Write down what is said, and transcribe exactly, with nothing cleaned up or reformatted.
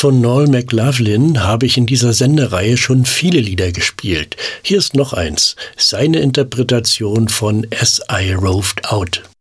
von Noel McLaughlin habe ich in dieser Sendereihe schon viele Lieder gespielt. Hier ist noch eins, seine Interpretation von As I Roved Out.